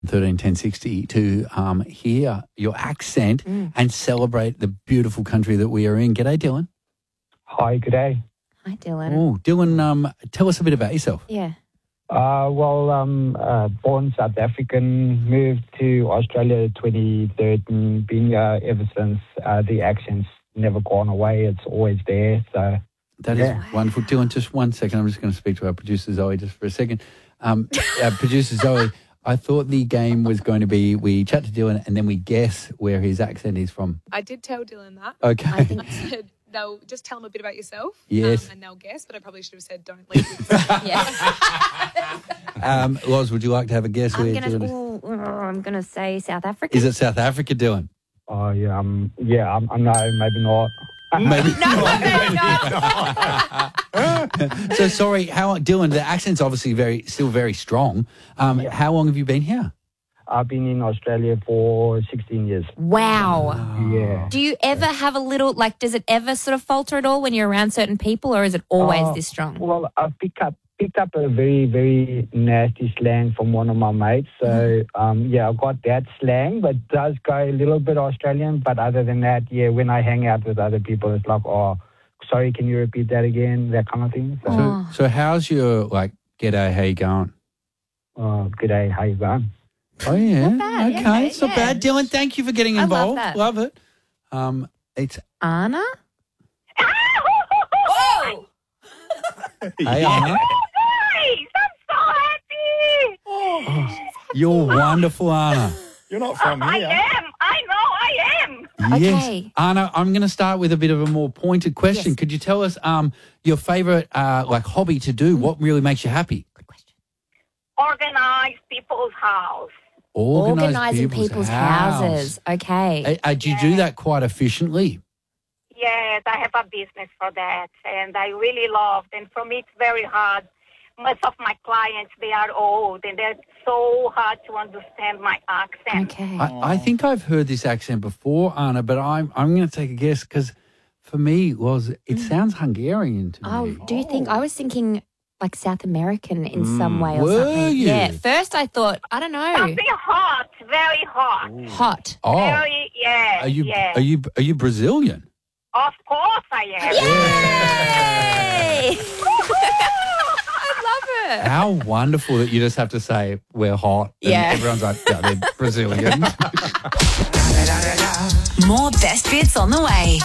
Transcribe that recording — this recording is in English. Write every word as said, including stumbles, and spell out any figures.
thirteen ten sixty to um, hear your accent mm. and celebrate the beautiful country that we are in. G'day, Dylan. Hi, g'day. Hi, Dylan. Oh, Dylan, um, tell us a bit about yourself. Yeah. Uh, well, um, uh, born South African, moved to Australia twenty thirteen, been here ever since. Uh, the accent's never gone away. It's always there. So That yeah. is wonderful. Dylan, just one second. I'm just going to speak to our producer, Zoe, just for a second. Um, our producer, Zoe, I thought the game was going to be we chat to Dylan and then we guess where his accent is from. I did tell Dylan that. Okay. I think I said, they'll just tell him a bit about yourself. Yes. Um, and they'll guess, but I probably should have said, don't leave with Yeah. um, Loz, would you like to have a guess I'm where gonna, Dylan is? ooh, I'm gonna say South Africa. Is it South Africa, Dylan? Oh, yeah, um, yeah, I'm, I'm no, maybe not. Maybe. No, maybe not. So sorry, how Dylan? The accent's obviously very, still very strong. Um, Yeah. How long have you been here? I've been in Australia for sixteen years. Wow. Yeah. Do you ever have a little, like, does it ever sort of falter at all when you're around certain people, or is it always Uh, this strong? Well, I've picked up picked up a very, very nasty slang from one of my mates. So, um, yeah, I've got that slang, but it does go a little bit Australian. But other than that, yeah, when I hang out with other people, it's like, oh, sorry, can you repeat that again? That kind of thing. So, Oh. So, so how's your, like, g'day, how you going? uh, good day, how you going? Oh, yeah. Not bad, Okay, yeah, it's not yeah. bad. Dylan, thank you for getting I love involved. that. Love it. Um, it's, Anna? Oh! hey, Anna. Guys, I'm so happy. Oh, you're wonderful, Anna. You're not from I here. am. I know I am. Yes. Okay. Anna, I'm going to start with a bit of a more pointed question. Yes. Could you tell us um, your favourite uh, like hobby to do? What really makes you happy? Good question. Organize people's house. Organise Organising people's, house. houses. Okay. Uh, uh, do you do that quite efficiently? Yes, I have a business for that, and I really love. And for me, it's very hard. Most of my clients, they are old, and they're so hard to understand my accent. Okay. I, I think I've heard this accent before, Anna, but I'm I'm going to take a guess because for me, was it sounds Hungarian to me. Oh, do you think, I was thinking like South American in some way or Were something. you? Yeah. First I thought, I don't know. Something hot, very hot. Hot. Oh, Very, yes, are you yes. are you are you Brazilian? Of course I am. Yay! I love it. How wonderful that you just have to say we're hot. And Yeah. everyone's like, yeah, they're Brazilian. More best bits on the way.